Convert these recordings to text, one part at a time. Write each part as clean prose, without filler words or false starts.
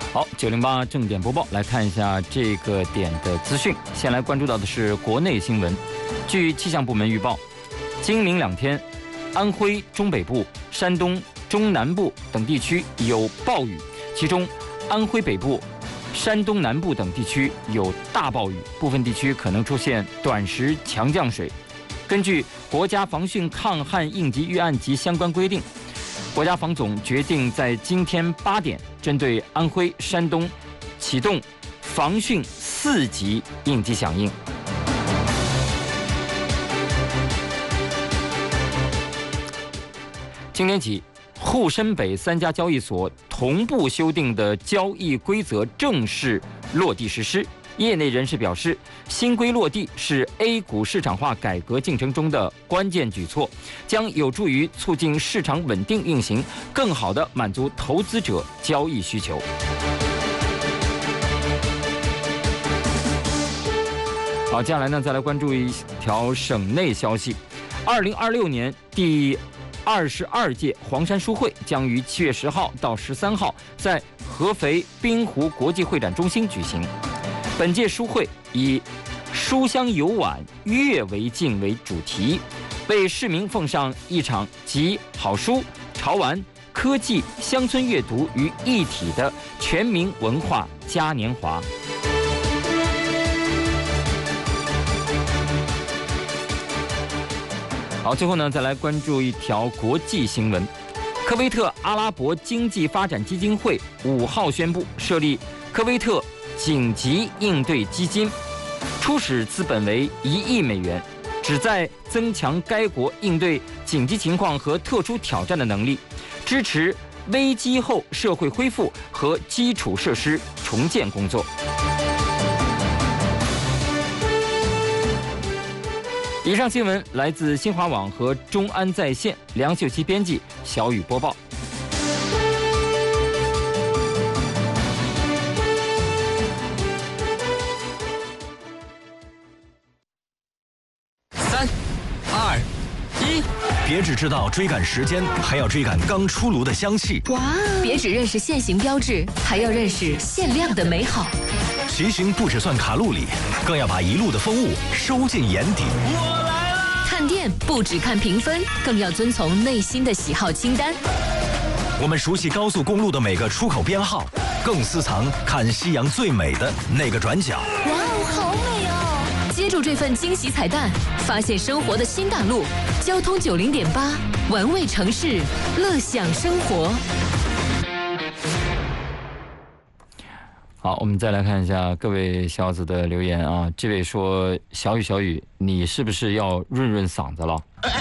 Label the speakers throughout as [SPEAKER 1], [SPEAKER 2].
[SPEAKER 1] 好，908正点播报，来看一下这个点的资讯。先来关注到的是国内新闻。据气象部门预报，今明2天，安徽中北部、山东中南部等地区有暴雨，其中安徽北部、山东南部等地区有大暴雨，部分地区可能出现短时强降水。根据国家防汛抗旱应急预案及相关规定，国家防总决定在今天8点，针对安徽、山东启动防汛4级应急响应。今天起，沪深北3家交易所同步修订的交易规则正式落地实施。业内人士表示，新规落地是 A 股市场化改革进程中的关键举措，将有助于促进市场稳定运行，更好地满足投资者交易需求。好，接下来呢，再来关注一条省内消息。2026年第22届黄山书会将于7月10号到13号在合肥滨湖国际会展中心举行。本届书会以书香游玩阅为镜为主题，为市民奉上一场集好书、潮玩、科技、乡村阅读于一体的全民文化嘉年华。好，最后呢，再来关注一条国际新闻。科威特阿拉伯经济发展基金会5号宣布设立科威特紧急应对基金，初始资本为1亿美元，旨在增强该国应对紧急情况和特殊挑战的能力，支持危机后社会恢复和基础设施重建工作。以上新闻来自新华网和中安在线，梁秀琪编辑，小雨播报。
[SPEAKER 2] 3、2、1，
[SPEAKER 3] 别只知道追赶时间，还要追赶刚出炉的香气。
[SPEAKER 4] 哇！别只认识限行标志，还要认识限量的美好。
[SPEAKER 3] 骑行不只算卡路里，更要把一路的风物收进眼底。
[SPEAKER 2] 我来了！
[SPEAKER 4] 看店不只看评分，更要遵从内心的喜好清单。
[SPEAKER 3] 我们熟悉高速公路的每个出口编号，更私藏看夕阳最美的那个转角。
[SPEAKER 4] 哇哦，好美哦！接住这份惊喜彩蛋，发现生活的新大陆。交通90.8，玩味城市，乐享生活。
[SPEAKER 1] 好，我们再来看一下各位小子的留言啊。这位说：“小雨，你是不是要润嗓子了？”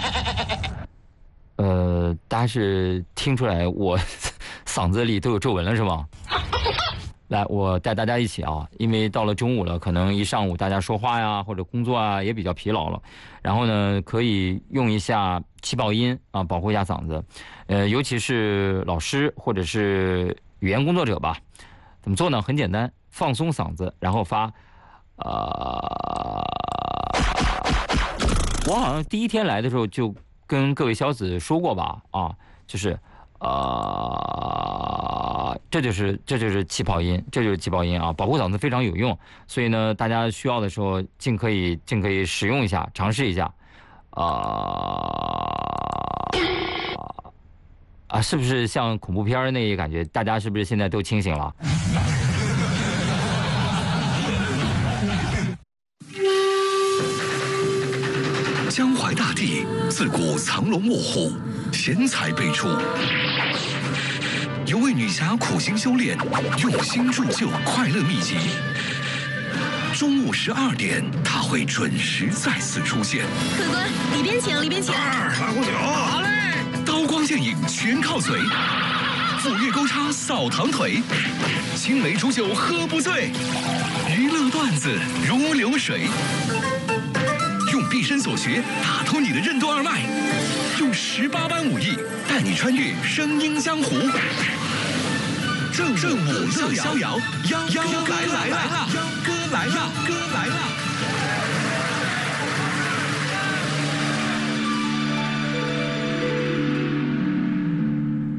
[SPEAKER 1] 大家是听出来我嗓子里都有皱纹了是吗？来，我带大家一起啊，因为到了中午了，可能一上午大家说话呀或者工作啊也比较疲劳了，然后呢可以用一下气泡音啊，保护一下嗓子。尤其是老师或者是语言工作者吧。怎么做呢？很简单，放松嗓子，然后发我好像第一天来的时候就跟各位小子说过吧，就是这就是气泡音，这就是气泡音啊，保护嗓子非常有用。所以呢，大家需要的时候尽可以使用一下，尝试一下。是不是像恐怖片那一感觉？大家是不是现在都清醒了？
[SPEAKER 5] 江淮大地自古藏龙卧虎，贤才辈出。有位女侠苦心修炼，用心铸就快乐秘籍。中午12点，她会准时再次出现。
[SPEAKER 4] 客官，里边请。
[SPEAKER 5] 大锅酒，好嘞。刀光剑影全靠嘴，斧钺钩叉扫堂腿，青梅煮酒喝不醉，娱乐段子如流水。用毕生所学打通你的任督二脉，用18般武艺带你穿越声音江湖。正午乐逍遥，幺哥来了，幺哥来了。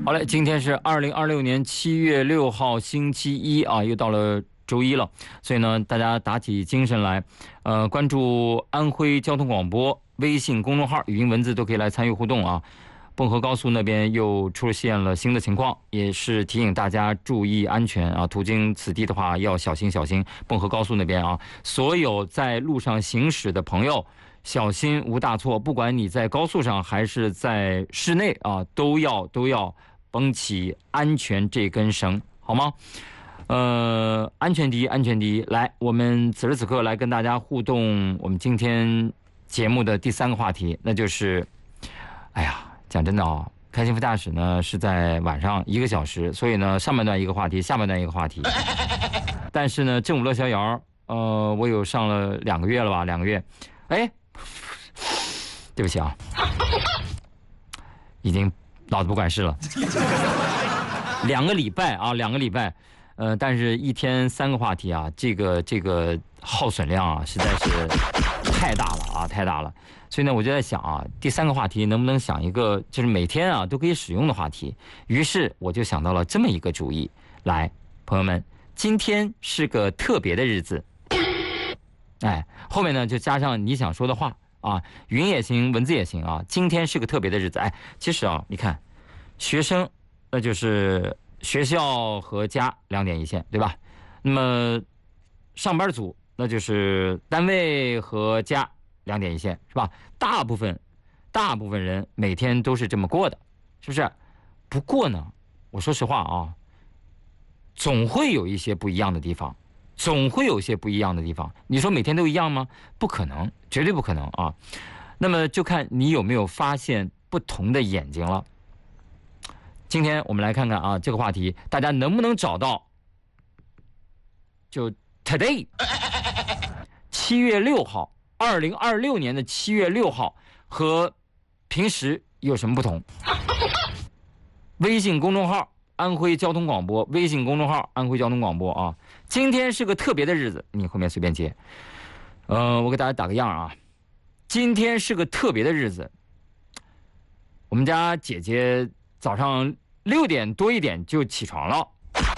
[SPEAKER 1] 好嘞，今天是2026年7月6号星期一啊，又到了周一了，所以呢，大家打起精神来，关注安徽交通广播微信公众号，语音文字都可以来参与互动啊。汾河高速那边又出现了新的情况，也是提醒大家注意安全啊，途经此地的话要小心小心。汾河高速那边啊，所有在路上行驶的朋友，小心无大错，不管你在高速上还是在室内啊，都要绷起安全这根绳，好吗？安全第一，安全第一。来，我们此时此刻来跟大家互动，我们今天节目的第3个话题，那就是，哎呀，讲真的啊，开幸福驾驶呢是在晚上1个小时，所以呢上半段一个话题，下半段一个话题。但是呢，正午乐逍遥，我有上了2个月了吧？2个月，哎，对不起啊，已经脑子不管事了。2个礼拜啊，2个礼拜。但是一天3个话题啊，这个耗损量啊，实在是太大了啊，太大了。所以呢，我就在想啊，第3个话题能不能想一个就是每天啊都可以使用的话题？于是我就想到了这么一个主意。来，朋友们，今天是个特别的日子。哎，后面呢就加上你想说的话啊，语音也行，文字也行啊。今天是个特别的日子。哎，其实啊，你看，学生那就是学校和家2点一线，对吧？那么上班族那就是单位和家2点一线，是吧？大部分人每天都是这么过的，是不是？不过呢，我说实话啊，总会有一些不一样的地方，你说每天都一样吗？不可能，绝对不可能啊。那么就看你有没有发现不同的眼睛了。今天我们来看看啊，这个话题大家能不能找到？就 today， 7月6号，2026年的7月6号和平时有什么不同？微信公众号安徽交通广播，微信公众号安徽交通广播啊。今天是个特别的日子，你后面随便接。我给大家打个样啊，今天是个特别的日子。我们家姐姐早上6点多一点就起床了。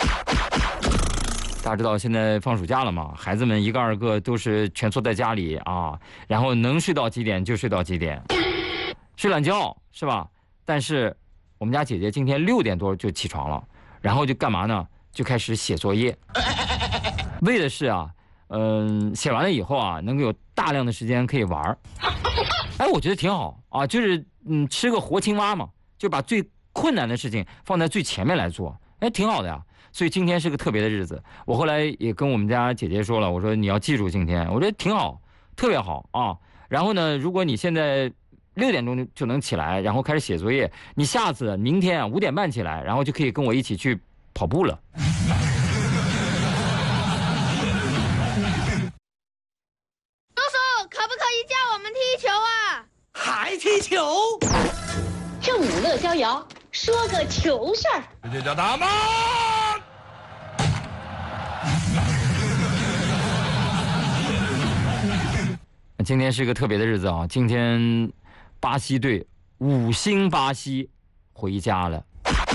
[SPEAKER 1] 大家知道现在放暑假了嘛，孩子们一个二个都是蜷缩在家里啊，然后能睡到几点就睡到几点，睡懒觉是吧？但是我们家姐姐今天6点多就起床了，然后就干嘛呢？就开始写作业，为的是啊，写完了以后啊，能够有大量的时间可以玩。哎，我觉得挺好啊，就是吃个活青蛙嘛，就把最困难的事情放在最前面来做，哎，挺好的呀。所以今天是个特别的日子，我后来也跟我们家姐姐说了，我说你要记住今天，我觉得挺好，特别好啊。然后呢，如果你现在6点钟就能起来，然后开始写作业，你下次明天5点半起来，然后就可以跟我一起去跑步了。
[SPEAKER 6] 叔叔，可不可以教我们踢球啊？
[SPEAKER 2] 还踢球？
[SPEAKER 7] 正午乐逍遥，说个球事儿。
[SPEAKER 2] 这就叫打吗？
[SPEAKER 1] 今天是个特别的日子啊！今天巴西队5星巴西回家了。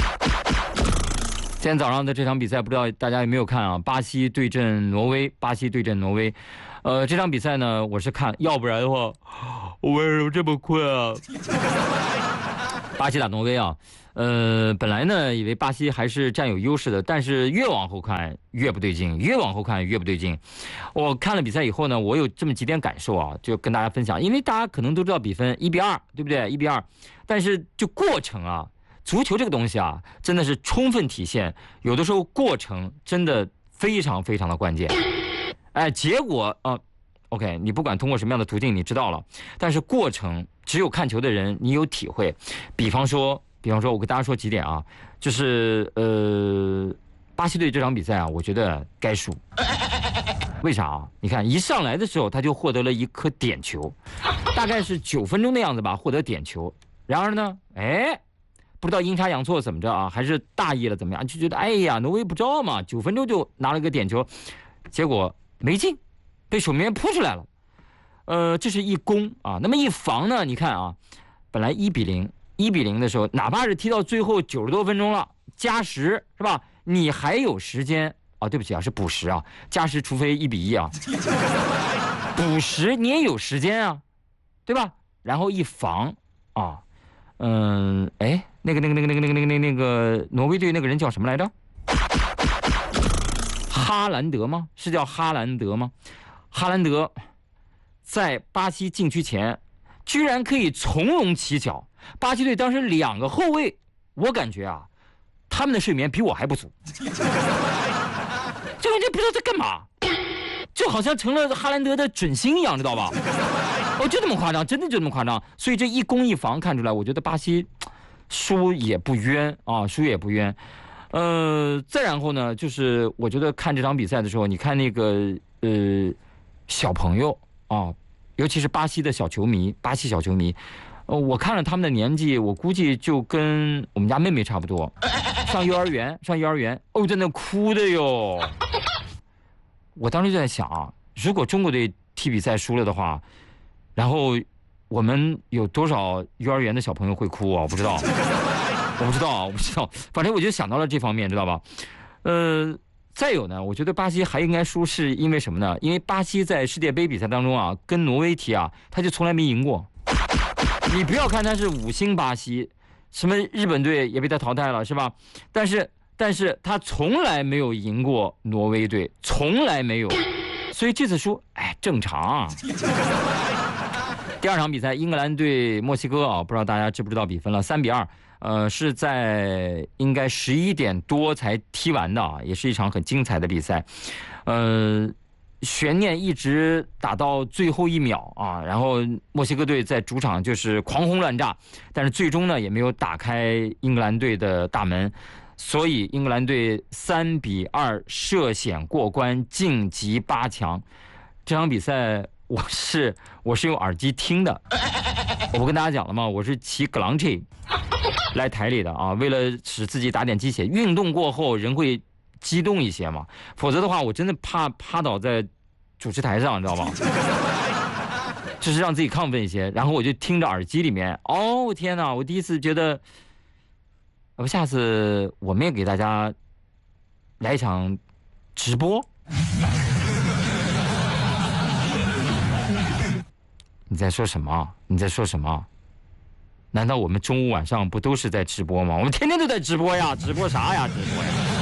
[SPEAKER 1] 今天早上的这场比赛，不知道大家有没有看啊？巴西对阵挪威，这场比赛呢，我是看，要不然的话，我为什么这么困啊？巴西打挪威啊，本来呢以为巴西还是占有优势的，但是越往后看越不对劲，我看了比赛以后呢，我有这么几点感受啊，就跟大家分享。因为大家可能都知道比分1-2，对不对？1-2，但是就过程啊，足球这个东西啊，真的是充分体现，有的时候过程真的非常非常的关键。哎，结果啊，OK， 你不管通过什么样的途径，你知道了，但是过程只有看球的人你有体会。比方说我给大家说几点啊，就是巴西队这场比赛啊，我觉得该输。为啥啊？你看一上来的时候他就获得了一颗点球，大概是9分钟的样子吧，获得点球。然而呢，哎，不知道阴差阳错怎么着啊，还是大意了怎么样，就觉得哎呀，挪威不知道嘛，9分钟就拿了个点球，结果没进，被守门员扑出来了。这是一攻啊，那么一防呢？你看啊，本来1-0 1-0的时候，哪怕是踢到最后90多分钟了，加时是吧？你还有时间啊？对不起啊，是补时啊，加时除非1-1啊，补时你也有时间啊，对吧？然后一防啊，那个挪威队那个人叫什么来着？哈兰德吗？是叫哈兰德吗？哈兰德在巴西禁区前居然可以从容起脚。巴西队当时2个后卫，我感觉啊，他们的睡眠比我还不足，就感觉不知道在干嘛，就好像成了哈兰德的准星一样，知道吧？哦，就这么夸张，真的就这么夸张。所以这一攻一防看出来，我觉得巴西输也不冤啊，输也不冤。再然后呢，就是我觉得看这场比赛的时候，你看那个小朋友啊，尤其是巴西小球迷，我看了他们的年纪，我估计就跟我们家妹妹差不多，上幼儿园，哦，在那哭的哟。我当时就在想啊，如果中国队踢比赛输了的话，然后我们有多少幼儿园的小朋友会哭啊？我不知道。反正我就想到了这方面，知道吧？再有呢，我觉得巴西还应该输，是因为什么呢？因为巴西在世界杯比赛当中啊，跟挪威踢啊，他就从来没赢过。你不要看他是5星巴西，什么日本队也被他淘汰了，是吧？但是他从来没有赢过挪威队，从来没有。所以这次输，正常啊。第2场比赛，英格兰对墨西哥啊，不知道大家知不知道比分了，3-2。是在应该11点多才踢完的啊，也是一场很精彩的比赛。悬念一直打到最后1秒啊，然后墨西哥队在主场就是狂轰乱炸，但是最终呢也没有打开英格兰队的大门，所以英格兰队3-2涉险过关晋级8强。这场比赛我是用耳机听的，我不跟大家讲了吗？我是骑格朗车来台里的啊，为了使自己打点鸡血，运动过后人会激动一些嘛，否则的话我真的怕趴倒在主持台上，你知道吗？就是让自己亢奋一些，然后我就听着耳机里面，哦天哪，我第一次觉得，下次我们也给大家来一场直播。你在说什么？难道我们中午晚上不都是在直播吗？我们天天都在直播呀，直播啥呀？直播呀！